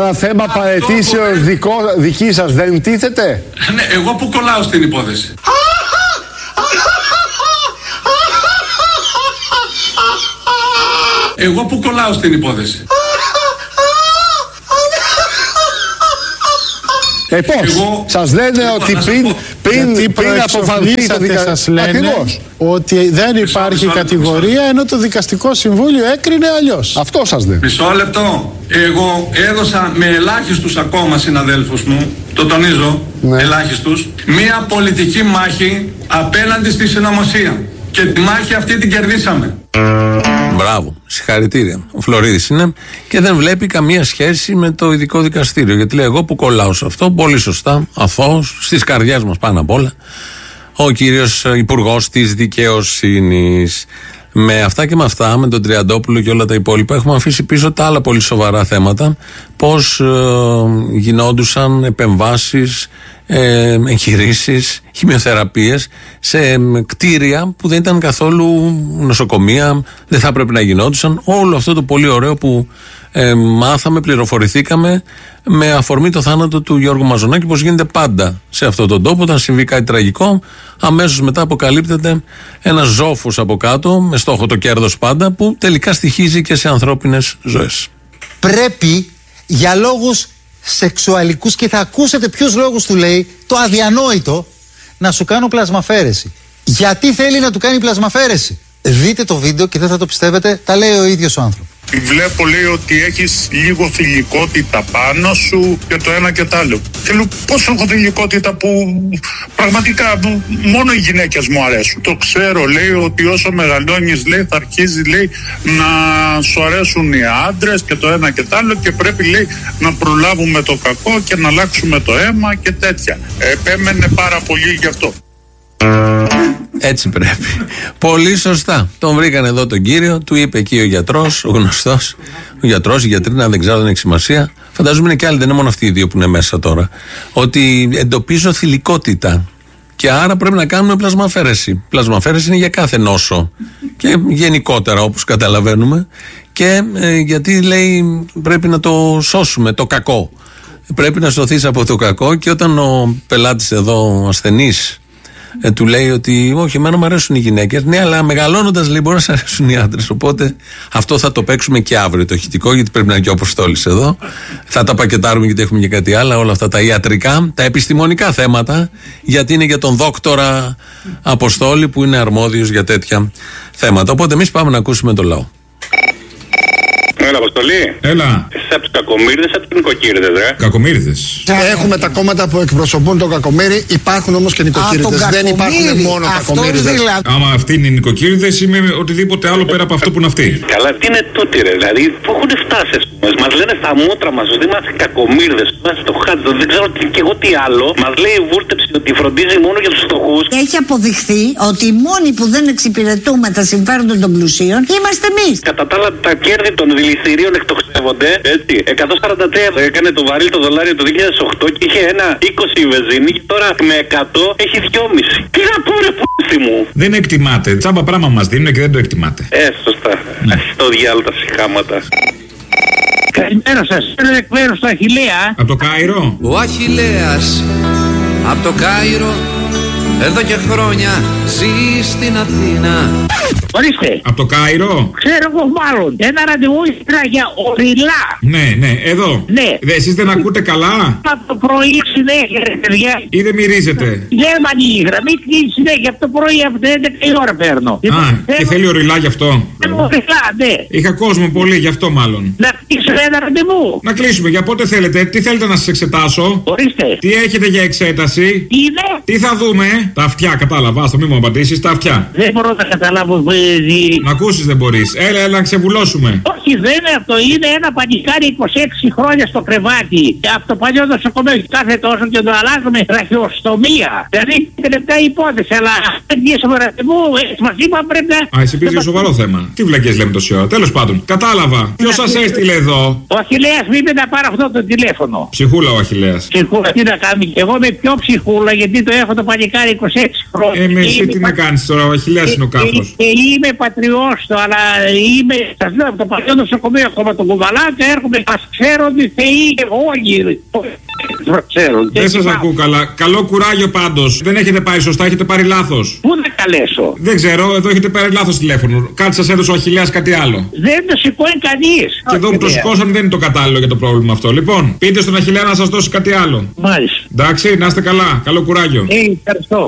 Άρα θέμα παραιτήσεως δική σας δεν τίθεται? Ναι, εγώ που κολλάω στην υπόθεση. Εγώ που κολλάω στην υπόθεση. Πώς, σας λένε ότι πριν αποφανθεί το δικαστικό. Σας λένε ότι δεν υπάρχει κατηγορία, ενώ το δικαστικό συμβούλιο έκρινε αλλιώς. Αυτό σας λένε. Μισό λεπτό. Εγώ έδωσα με ελάχιστους ακόμα συναδέλφους μου, το τονίζω, ελάχιστους, μία πολιτική μάχη απέναντι στη συνωμοσία. Και τη μάχη αυτή την κερδίσαμε. Μπράβο, συγχαρητήρια. Ο Φλωρίδης είναι και δεν βλέπει καμία σχέση με το ειδικό δικαστήριο. Γιατί λέει: εγώ που κολλάω σε αυτό, πολύ σωστά, αθώος, στις καρδιές μας πάνω απ' όλα, ο κύριος Υπουργός της Δικαιοσύνης. Με αυτά και με αυτά, με τον Τριαντόπουλο και όλα τα υπόλοιπα, έχουμε αφήσει πίσω τα άλλα πολύ σοβαρά θέματα. Πώς γινόντουσαν επεμβάσεις, εγχειρήσεις, χημειοθεραπείες σε κτίρια που δεν ήταν καθόλου νοσοκομεία, δεν θα έπρεπε να γινόντουσαν. Όλο αυτό το πολύ ωραίο που μάθαμε, πληροφορηθήκαμε με αφορμή το θάνατο του Γιώργου Μαζονάκη, πως γίνεται πάντα σε αυτόν τον τόπο. Όταν συμβεί κάτι τραγικό, αμέσως μετά αποκαλύπτεται ένας ζόφος από κάτω, με στόχο το κέρδος πάντα, που τελικά στοιχίζει και σε ανθρώπινες ζωές. Πρέπει για λόγους σεξουαλικούς, και θα ακούσετε ποιους λόγους του λέει, το αδιανόητο, να σου κάνω πλασμαφαίρεση. Γιατί θέλει να του κάνει πλασμαφαίρεση? Δείτε το βίντεο και δεν θα το πιστεύετε, τα λέει ο ίδιος ο άνθρωπος. Βλέπω, λέει, ότι έχεις λίγο θηλυκότητα πάνω σου και το ένα και το άλλο. Και λέω, πώς έχω θηλυκότητα που πραγματικά μόνο οι γυναίκες μου αρέσουν? Το ξέρω, λέει, ότι όσο μεγαλώνεις, λέει, θα αρχίζει, λέει, να σου αρέσουν οι άντρες και το ένα και το άλλο και πρέπει, λέει, να προλάβουμε το κακό και να αλλάξουμε το αίμα και τέτοια. Επέμενε πάρα πολύ γι' αυτό. Έτσι πρέπει. Πολύ σωστά. Τον βρήκαν εδώ τον κύριο, του είπε εκεί ο γιατρός, ο γνωστός, ο γιατρός, η γιατρίνα, δεν ξέρω, δεν έχει σημασία. Φαντάζομαι είναι και άλλοι, δεν είναι μόνο αυτοί οι δύο που είναι μέσα τώρα. Ότι εντοπίζω θηλυκότητα. Και άρα πρέπει να κάνουμε πλασμαφαίρεση. Πλασμαφαίρεση είναι για κάθε νόσο. Και γενικότερα, όπως καταλαβαίνουμε. Και γιατί λέει πρέπει να το σώσουμε, το κακό. Πρέπει να σωθείς από το κακό. Και όταν ο πελάτης εδώ, ο ασθενής, του λέει ότι όχι, εμένα μου αρέσουν οι γυναίκες. Ναι, αλλά μεγαλώνοντας, λέει, μπορεί να σας αρέσουν οι άντρες. Οπότε αυτό θα το παίξουμε και αύριο το ηχητικό, γιατί πρέπει να είναι και ο Αποστόλης εδώ. Θα τα πακετάρουμε, γιατί έχουμε και κάτι άλλο. Όλα αυτά τα ιατρικά, τα επιστημονικά θέματα, γιατί είναι για τον δόκτορα Αποστόλη που είναι αρμόδιος για τέτοια θέματα. Οπότε εμείς πάμε να ακούσουμε τον λαό. Έλα, Αποστολή. Έλα. Εσύ από τους κακομοίριδες, από τους νοικοκύριδες, Κακομοίριδες. Έχουμε τα κόμματα που εκπροσωπούν τον κακομοίρη, υπάρχουν όμως και νοικοκύριδες. Δεν υπάρχουν μόνο κακομοίριδες. Άμα αυτοί είναι οι νοικοκύριδες, είμαι οτιδήποτε άλλο πέρα από αυτό που είναι αυτοί. Καλά, τι είναι τούτοι, ρε? Δηλαδή, πού έχουν φτάσει, ας πούμε. Μας λένε στα μούτρα μας ότι είμαστε κακομοίριδες, είμαστε στο χάρτη, δεν ξέρω και εγώ τι άλλο. Μας λέει η βούρτεψη ότι φροντίζει μόνο για τους φτωχούς. Έχει αποδειχθεί ότι οι μόνοι που δεν εξυπηρετούμε τα συμφέροντα των πλουσίων είμαστε εμείς. Κατά τα άλλα, τα κέρδη των δηληστηρίων εκτοξεύονται, έτσι. 143 έκανε το βαρύλ το δολάριο το 2008 και είχε ένα 20 η βενζίνη και τώρα με 100 έχει 2,5. Τι να πω, ρε πούστη μου. Δεν εκτιμάται. Τσάμπα πράγμα μας δίνουν και δεν το εκτιμάτε. Σωστά. Στο διάλογο τα συχάματα. Καλημέρα σας, είναι εκ μέρους του Αχιλλέα. Από το Κάιρο. Ο Αχιλλέας από το Κάιρο εδώ και χρόνια ζει στην Αθήνα. Ορίστε. Από το Κάιρο. Ξέρω εγώ μάλλον. Ένα ραντεβού ήθελα για ορειλά. Ναι, εδώ. Ναι. Εσείς δεν ακούτε καλά? Από το πρωί συνέχεια, ρε παιδιά. Ή δεν μυρίζετε? Δεν μ' ανοίγει η γραμμή και συνέχεια από το πρωί από το 11 η ώρα παίρνω. Και θέλει ορειλά γι' αυτό. Ορειλά, ναι. Είχα κόσμο πολύ γι' αυτό μάλλον. Να κλείσουμε ένα ραντεβού. Να κλείσουμε, για πότε θέλετε? Τι θέλετε να σας εξετάσω? Ορίστε. Τι έχετε για εξέταση? Είναι. Τι θα δούμε? Τα αυτιά, κατάλαβα. Άστο, μην μου απαντήσεις. Τα αυτιά. Δεν μπορώ να καταλάβω. Να ακούσεις δεν μπορείς. Έλα να ξεβουλώσουμε. Όχι, δεν είναι αυτό. Είναι ένα πανικάρι 26 χρόνια στο κρεβάτι. Από το παλιό νοσοκομείο κάθε τόσο και το αλλάζουμε ραχιοστομία. Δηλαδή είναι λεπτά υπόθεση. Αλλά δεν βγήκαμε ραντεβού. Μας είπα πρέπει να. Εσύ πήγε για σοβαρό θέμα. Τι βλακές λέμε τόση ώρα. Τέλος πάντων. Κατάλαβα. Ποιος σας έστειλε εδώ? Ο Αχιλλέας μου είπε να πάρω αυτό το τηλέφωνο. Ψυχούλα ο Αχιλλέας. Ψυχούλα, τι να κάνει. Εγώ είμαι πιο ψυχούλα γιατί το έχω το παλικάρι 26 χρόνια. Εσύ τι να κάνεις τώρα, ο Αχιλλέας είναι ο κάφρος. Και είμαι πατριώστο, αλλά είμαι, σας λέω, από το παλιό νοσοκομείο ακόμα τον Κουβαλά και έρχομαι, ας ξέρουν οι θεοί όλοι. Δεν σας ακούω καλά. Καλό κουράγιο πάντως. Δεν έχετε πάρει σωστά, έχετε πάρει λάθος. Πού να καλέσω? Δεν ξέρω, εδώ έχετε πάρει λάθος τηλέφωνο. Κάτι σας έδωσε ο Αχιλλέας κάτι άλλο. Δεν το σηκώνει κανείς. Και εδώ που το σηκώσαν δεν είναι το κατάλληλο για το πρόβλημα αυτό. Λοιπόν, πείτε στον Αχιλλέα να σας δώσει κάτι άλλο. Μάλιστα. Εντάξει, να είστε καλά. Καλό κουράγιο. Ευχαριστώ.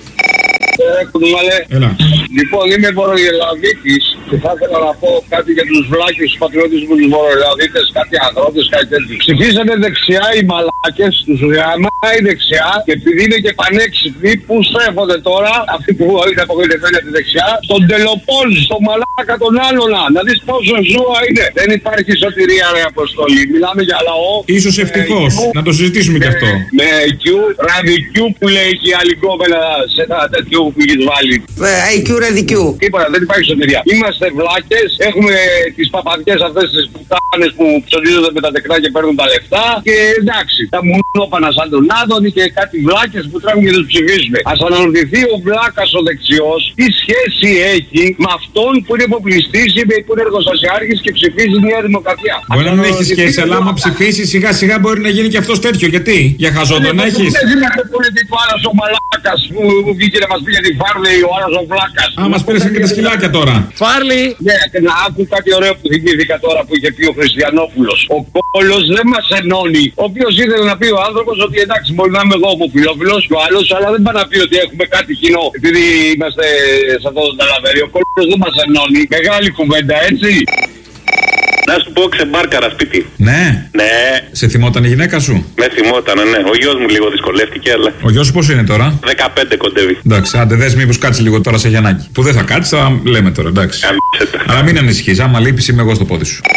Έλα. Λοιπόν, είμαι Βορειοελλαδίτης και θα ήθελα να πω κάτι για τους βλάκες, τους πατριώτες μου, τους Βορειοελλαδίτες, κάτι αγρότες, κάτι τέτοιο. Ψηφίσανε δεξιά οι μαλάκες, τους γαμάει δεξιά και επειδή είναι και πανέξυπνοι, που στρέφονται τώρα, αυτοί που είναι απογοητευμένοι από τη δεξιά, στον Τελοπόλη, στον μαλάκα τον άλλονα. Να δεις πόσο ζώα είναι. Δεν υπάρχει σωτηρία, ρε Αποστολή. Μιλάμε για λαό. Ίσως ευτυχώς. Να το συζητήσουμε κι αυτό. Με IQ, ραδικιού που λέει και η άλλη κόμενα σε ένα τέτοιο που έχεις βάλει. IQ, ραδικιού. Τίποτα, δεν υπάρχει σωτηρία. Είμαστε βλάκες, έχουμε τις παπαδιές αυτές τις πουτάνες που ψωνίζονται με τα τεκνά και παίρνουν τα λεφτά. Και εντάξει, τα μουνόπανα σαν τον Άδωνη και κάτι βλάκες που τρέχουν και τους ψηφίζουμε. Ας αναρωτηθεί ο βλάκας ο δεξιός τι σχέση έχει με αυτόν που είναι υποπληστής ή που είναι εργοστασιάρχης και ψηφίζει Νέα Δημοκρατία. Μπορεί να μην έχει σχέση, αλλά άμα ψηφίσει σιγά σιγά μπορεί να γίνει και αυτός τέτοιο. Γιατί? Για χαζό τον έχεις? Δεν είναι πολιτικό άλλος ο μαλάκας που βγήκε να μας πει για τη Φάρλη ο άλλος ο βλάκας. Α, μας πήρεσαν και τα σκυλάκια τώρα. Φάρλη! Ναι, και να άκου κάτι ωραίο που θυμήθηκα τώρα που είχε πει ο Χριστιανόπουλος. Ο κόλος δεν μας ενώνει. Ο οποίος ήθελε να πει ο άνθρωπος ότι εντάξει, μπορεί να είμαι εγώ ομοφυλόφιλος και ο άλλος, αλλά δεν πάει να πει ότι έχουμε κάτι κοινό. Επειδή είμαστε σε αυτό το ταλαβέρι. Ο κόλος δεν μας ενώνει. Μεγάλη κουβέντα, έτσι. Να σου πω, ξεμπάρκαρα σπίτι. Ναι. Ναι. Σε θυμόταν η γυναίκα σου? Με θυμόταν, ναι. Ο γιος μου λίγο δυσκολεύτηκε, αλλά. Ο γιος σου πώς είναι τώρα? 15 κοντεύει. Εντάξει, άντε δες μήπως κάτσει λίγο τώρα σε Γιαννάκη. Που δεν θα κάτσει, θα λέμε τώρα, εντάξει. Αλλά μην ανησυχείς, άμα λείπεις είμαι εγώ στο πόδι σου.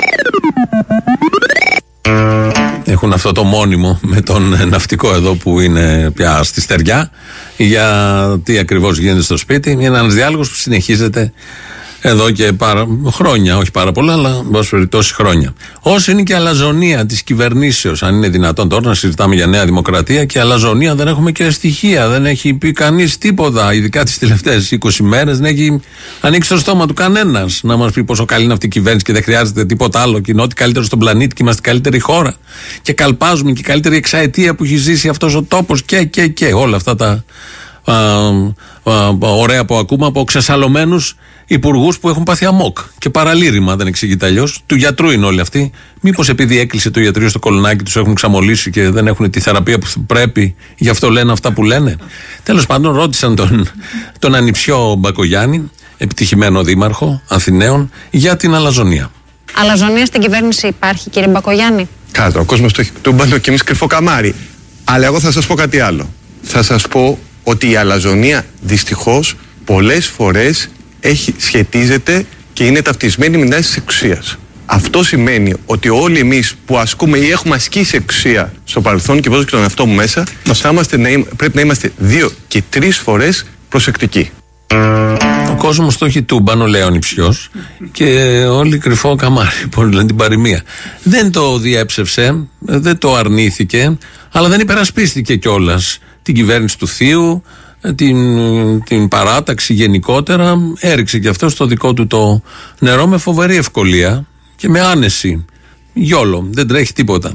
Έχουν αυτό το μόνιμο με τον ναυτικό εδώ που είναι πια στη στεριά για τι ακριβώς γίνεται στο σπίτι. Είναι ένας διάλογος που συνεχίζεται εδώ και χρόνια, όχι πάρα πολλά, αλλά εν περιπτώσει χρόνια. Όσο είναι και αλαζονία της κυβερνήσεως, αν είναι δυνατόν τώρα να συζητάμε για Νέα Δημοκρατία και αλαζονία, δεν έχουμε και στοιχεία, δεν έχει πει κανείς τίποτα, ειδικά τις τελευταίες 20 μέρες, δεν έχει ανοίξει το στόμα του κανένας να μας πει πόσο καλή είναι αυτή η κυβέρνηση και δεν χρειάζεται τίποτα άλλο και είναι ό,τι καλύτερο στον πλανήτη και είμαστε η καλύτερη χώρα. Και καλπάζουμε και η καλύτερη εξαετία που έχει ζήσει αυτός ο τόπος και όλα αυτά τα ωραία που ακούμε από ξεσαλωμένους υπουργούς που έχουν πάθει αμόκ και παραλήρημα, δεν εξηγείται αλλιώς. Του γιατρού είναι όλοι αυτοί. Μήπως επειδή έκλεισε το ιατρείο στο κολονάκι τους έχουν ξαμολύσει και δεν έχουν τη θεραπεία που πρέπει, γι' αυτό λένε αυτά που λένε? Τέλος πάντων, ρώτησαν τον ανιψιό Μπακογιάννη, επιτυχημένο δήμαρχο Αθηναίων, για την αλαζονία. Αλαζονία στην κυβέρνηση υπάρχει, κύριε Μπακογιάννη? Κάτω, ο κόσμος το έχει τούμπανο και εμείς κρυφό καμάρι. Αλλά εγώ θα σας πω κάτι άλλο. Θα σας πω ότι η αλαζονία δυστυχώς πολλές φορές σχετίζεται και είναι ταυτισμένη με την άσκηση της εξουσίας. Αυτό σημαίνει ότι όλοι εμείς που ασκούμε ή έχουμε ασκήσει εξουσία στο παρελθόν και βάζω και τον εαυτό μου μέσα, πρέπει να είμαστε 2 και 3 φορές προσεκτικοί. Ο κόσμος το έχει τούμπανο, λέει ο ανιψιός, και όλοι κρυφό καμάρι, πολύ λένε την παροιμία. Δεν το διέψευσε, δεν το αρνήθηκε, αλλά δεν υπερασπίστηκε κιόλας την κυβέρνηση του θείου, την παράταξη γενικότερα. Έριξε και αυτό στο δικό του το νερό με φοβερή ευκολία και με άνεση. Γιόλο, δεν τρέχει τίποτα.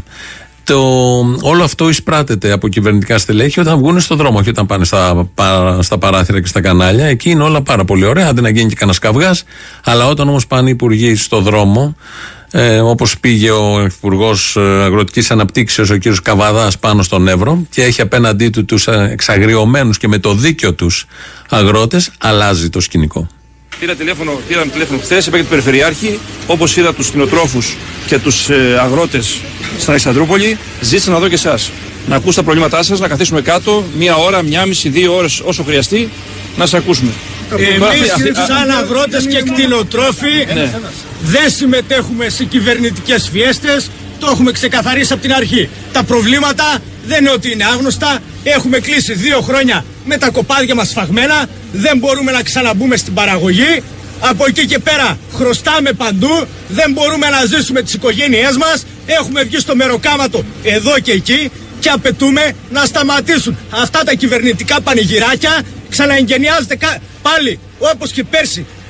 Όλο αυτό εισπράτεται από κυβερνητικά στελέχη όταν βγουν στον δρόμο, όχι όταν πάνε στα παράθυρα και στα κανάλια. Εκεί είναι όλα πάρα πολύ ωραία, αντί να γίνει και κανένα καυγάς. Αλλά όταν όμως πάνε οι υπουργοί στο δρόμο, όπως πήγε ο Υπουργός Αγροτικής Αναπτύξεως, ο κ. Καβαδάς, πάνω στον Εύρο και έχει απέναντί του τους εξαγριωμένους και με το δίκιο τους αγρότες, αλλάζει το σκηνικό. Πήραμε τηλέφωνο χθες, είπα και τον Περιφερειάρχη, όπως είδα τους κτηνοτρόφους και τους αγρότες στην Αλεξανδρούπολη, ζήτησα να δω και εσάς. Να ακούσω τα προβλήματά σας, να καθίσουμε κάτω, 1 ώρα, 1,5, 2 ώρες, όσο χρειαστεί, να σας ακούσουμε. Εμείς σαν αγρότες και κτηνοτρόφοι δεν συμμετέχουμε σε κυβερνητικές φιέστες, το έχουμε ξεκαθαρίσει από την αρχή. Τα προβλήματα δεν είναι ότι είναι άγνωστα, έχουμε κλείσει 2 χρόνια με τα κοπάδια μας σφαγμένα, δεν μπορούμε να ξαναμπούμε στην παραγωγή, από εκεί και πέρα χρωστάμε παντού, δεν μπορούμε να ζήσουμε τις οικογένειές μας, έχουμε βγει στο μεροκάματο εδώ και εκεί και απαιτούμε να σταματήσουν αυτά τα κυβερνητικά πανηγυράκια, ξαναεγγενιάζεται πάλι όπως και πέρσι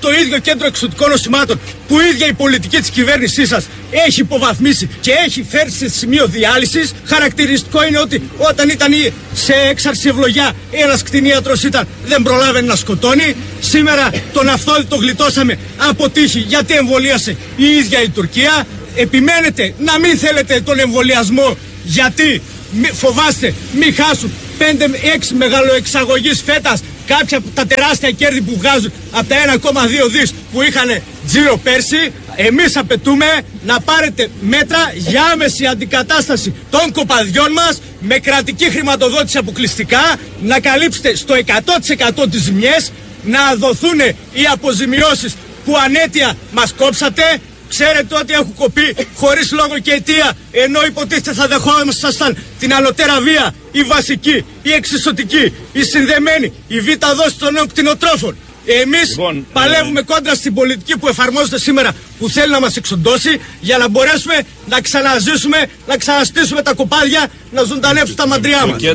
το ίδιο κέντρο εξωτικών νοσημάτων που η ίδια η πολιτική της κυβέρνησής σας έχει υποβαθμίσει και έχει φέρει σε σημείο διάλυσης. Χαρακτηριστικό είναι ότι όταν ήταν σε έξαρση ευλογιά ένας κτηνίατρος δεν προλάβαινε να σκοτώνει. Σήμερα τον Αυθόδη το γλιτώσαμε από τύχη γιατί εμβολίασε η ίδια η Τουρκία. Επιμένετε να μην θέλετε τον εμβολιασμό γιατί φοβάστε μη χάσουν 5-6 μεγαλοεξαγωγής φέτας κάποια από τα τεράστια κέρδη που βγάζουν από τα 1,2 δις που είχαν τζίρο πέρσι. Εμείς απαιτούμε να πάρετε μέτρα για άμεση αντικατάσταση των κοπαδιών μας με κρατική χρηματοδότηση αποκλειστικά, να καλύψετε στο 100% τις ζημιές, να δοθούν οι αποζημιώσεις που ανέτεια μας κόψατε. Ξέρετε ότι έχουν κοπεί χωρίς λόγο και αιτία, ενώ υποτίθεται θα δεχόμασταν την αλωτέρα βία, η βασική, η εξισωτική, η συνδεμένη, η β' δόση των νέων κτηνοτρόφων. Εμείς παλεύουμε κόντρα στην πολιτική που εφαρμόζεται σήμερα, που θέλει να μας εξοντώσει, για να μπορέσουμε να ξαναζήσουμε, να ξαναστήσουμε τα κοπάδια, να ζωντανέψουν τα μαντριά μας.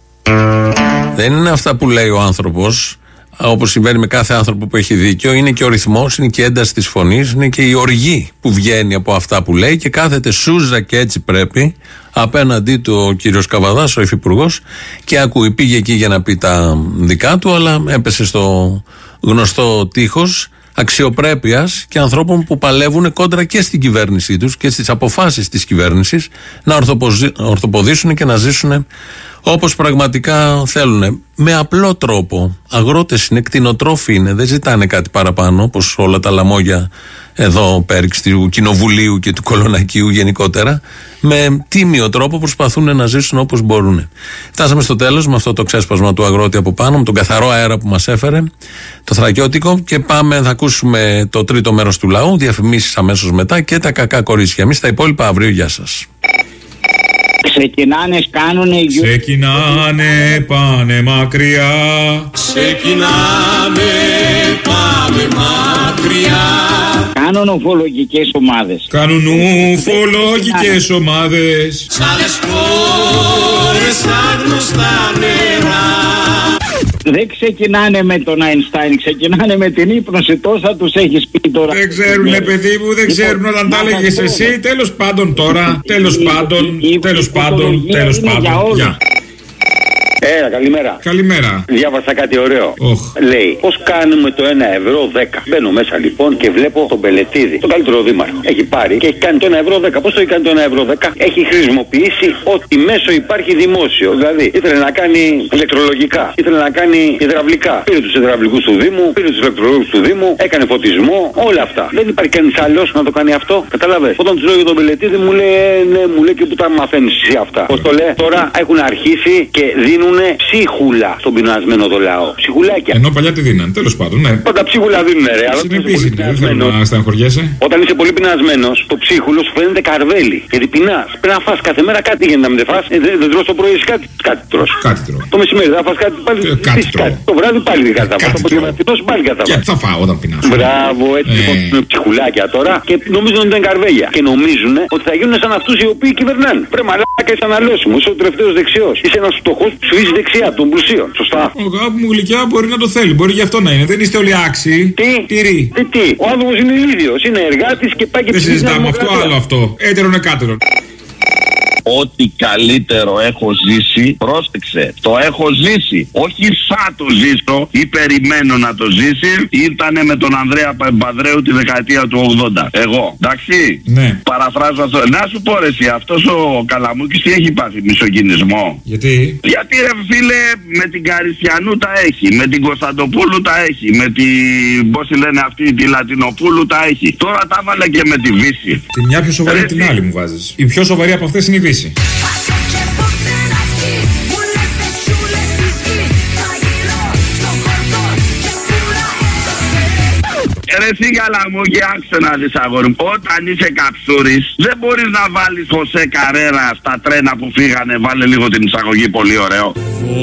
Δεν είναι αυτά που λέει ο άνθρωπος, όπως συμβαίνει με κάθε άνθρωπο που έχει δίκιο. Είναι και ο ρυθμός, είναι και η ένταση της φωνής, είναι και η οργή που βγαίνει από αυτά που λέει και κάθεται σούζα και έτσι πρέπει απέναντί του ο κύριος Καβαδάς, ο υφυπουργός, και ακούει. Πήγε εκεί για να πει τα δικά του, αλλά έπεσε στο γνωστό τείχος αξιοπρέπειας και ανθρώπων που παλεύουν κόντρα και στην κυβέρνησή τους και στις αποφάσεις της κυβέρνησης να ορθοποδήσουν και να ζήσουν όπως πραγματικά θέλουν. Με απλό τρόπο. Αγρότες είναι, κτηνοτρόφοι είναι, δεν ζητάνε κάτι παραπάνω, όπως όλα τα λαμόγια εδώ πέριξ του Κοινοβουλίου και του Κολονακίου γενικότερα. Με τίμιο τρόπο προσπαθούν να ζήσουν όπως μπορούν. Φτάσαμε στο τέλος με αυτό το ξέσπασμα του αγρότη από πάνω, με τον καθαρό αέρα που μας έφερε, το θρακιώτικο, και πάμε, θα ακούσουμε το τρίτο μέρος του λαού, διαφημίσεις αμέσως μετά και τα κακά κορίτσια. Εμείς τα υπόλοιπα αύριο, γεια σας. Ξεκινάνε, κάνουνε. Ξεκινάνε, πάνε μακριά. Ξεκινάμε, πάμε μακριά. Κάνουν ουφολογικές ομάδες. Κάνουν ουφολογικές ομάδες. Σ' άλλες χώρες, σαν γνωστά νερά. Δεν ξεκινάνε με τον Αϊνστάιν, ξεκινάνε με την ύπνωση. Τόσα τους έχεις πει τώρα. Δεν ξέρουνε, παιδί μου, δεν ξέρουν όταν τα έλεγες εσύ. Τέλος πάντων τώρα. Τέλος πάντων. Γεια. Καλημέρα. Καλημέρα. Διάβασα κάτι ωραίο. Λέει, πώς κάνουμε το 1,10€. Μπαίνω μέσα λοιπόν και βλέπω τον Πελετίδη, τον καλύτερο δήμαρχο. Έχει πάρει και έχει κάνει το 1,10€. Πώς το έχει κάνει το 1,10€? Έχει χρησιμοποιήσει ό,τι μέσο υπάρχει δημόσιο. Δηλαδή, ήθελε να κάνει ηλεκτρολογικά, ήθελε να κάνει υδραυλικά. Πήρε τους υδραυλικούς του Δήμου, πήρε τους ηλεκτρολόγους του Δήμου, έκανε φωτισμό, όλα αυτά. Δεν υπάρχει κανείς άλλος να το κάνει αυτό. Καταλαβες. Όταν του λέω για τον Πελετίδη, μου λέει, ναι, μου λέει και που τα μαθαίνεις εσύ αυτά. Πώς το λέει, τώρα έχουν αρχίσει και δίνουν ψίχουλα στον πεινασμένο το λαό. Ψιχουλάκια. Ενώ παλιά τι δίνανε, τέλος πάντων, ναι. Πάντα ψίχουλα δίνουνε, ρε. Συνεπής είναι, δεν θέλω να στεναχωριέσαι. Όταν είσαι πολύ πεινασμένος, το ψίχουλο σου φαίνεται καρβέλι. Γιατί πεινάς. Πρέπει να φας κάθε μέρα κάτι, γιατί να μην φας. Δεν τρως το πρωί, κάτι τρως. Κάτι τρώω. Το μεσημέρι θα φας κάτι πάλι. Κάτι τρώω. Το βράδυ πάλι κάτι θα φας. Το απογευματινό πάλι κάτι θα φας. Και θα φάω όταν πεινάσω. Μπράβο, έτσι λοιπόν είναι ψιχουλάκια τώρα και νομίζουν ότι είναι καρβέλια. Και νομίζουν ότι θα γίνουν σαν αυτούς οι οποίοι κυβερνάνε. Πρέπει μαλάκα είσαι αναλώσιμο. Είσαι ο τελευταίος δεξιός. Είσαι ένας φτωχός που σου είσαι δεξιά των πλουσίων. Σωστά. Ο γάμο μου γλυκιά μπορεί να το θέλει. Μπορεί γι' αυτό να είναι. Δεν είστε όλοι άξιοι. Τι. Ο άνθρωπος είναι ηλίθιος. Είναι εργάτης και πάει και δεν συζητάμε αυτό, άλλο αυτό. Έτερον εκάτερον. Ό,τι καλύτερο έχω ζήσει, πρόσεξε, το έχω ζήσει. Όχι σαν το ζήσω ή περιμένω να το ζήσει, ήτανε με τον Ανδρέα Παπανδρέου τη δεκαετία του 80. Εγώ, εντάξει. Ναι. Παραφράζω αυτό. Να σου πω ρε εσύ, αυτός ο Καλαμούκης τι έχει πάθει, μισογυνισμό? Γιατί ρε φίλε, με την Καριστιανού τα έχει, με την Κωνσταντοπούλου τα έχει, με την, πώς τη λένε αυτή, τη Λατινοπούλου τα έχει. Τώρα τα βάλε και με τη Βύση. Τη μια πιο σοβαρή την άλλη μου βάζεις. Η πιο σοβαρή από αυτές είναι η Βύση. Ρε εσύ Καλαμούκη, άκουσε να δεις αγόρι μου. Όταν είσαι καψούρης, δεν μπορείς να βάλεις Χωσέ Καρέρα στα τρένα που φύγανε. Βάλε λίγο την εισαγωγή, πολύ ωραίο.